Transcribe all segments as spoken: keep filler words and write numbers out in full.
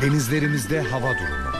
Denizlerimizde hava durumu.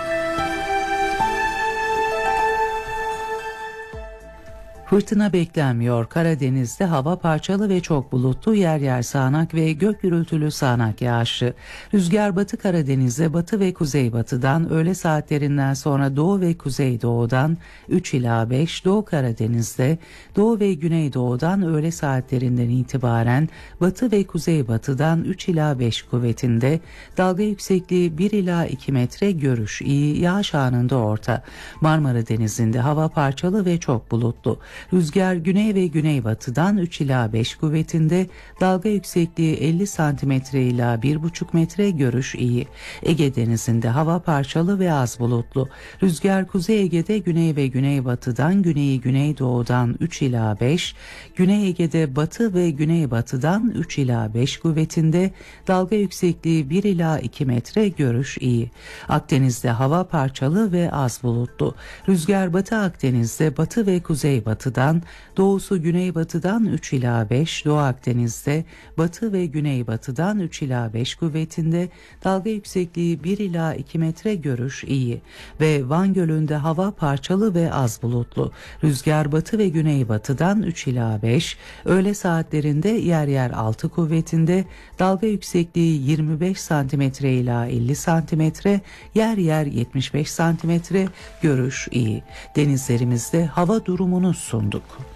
Fırtına beklenmiyor. Karadeniz'de hava parçalı ve çok bulutlu, yer yer sağanak ve gök gürültülü sağanak yağışlı. Rüzgar Batı Karadeniz'de batı ve kuzeybatıdan, öğle saatlerinden sonra doğu ve kuzeydoğudan üç ila beş, Doğu Karadeniz'de doğu ve güneydoğudan öğle saatlerinden itibaren batı ve kuzeybatıdan üç ila beş kuvvetinde, dalga yüksekliği bir ila iki metre, görüş iyi, yağış anında orta. Marmara Denizi'nde hava parçalı ve çok bulutlu. Rüzgar güney ve güneybatıdan üç ila beş kuvvetinde, dalga yüksekliği elli santimetre ila bir buçuk metre, görüş iyi. Ege Denizi'nde hava parçalı ve az bulutlu. Rüzgar Kuzey Ege'de güney ve güneybatıdan, güneyi güneydoğudan üç ila beş, Güney Ege'de batı ve güneybatıdan üç ila beş kuvvetinde, dalga yüksekliği bir ila iki metre, görüş iyi. Akdeniz'de hava parçalı ve az bulutlu. Rüzgar Batı Akdeniz'de batı ve kuzeybatıdan, doğusu güneybatıdan üç ila beş, Doğu Akdeniz'de batı ve güneybatıdan üç ila beş kuvvetinde, dalga yüksekliği bir ila iki metre, görüş iyi. Ve Van Gölü'nde hava parçalı ve az bulutlu. Rüzgar batı ve güneybatıdan üç ila beş, öğle saatlerinde yer yer altı kuvvetinde, dalga yüksekliği yirmi beş santimetre ila elli santimetre, yer yer yetmiş beş santimetre, görüş iyi. Denizlerimizde hava durumunu sunduk.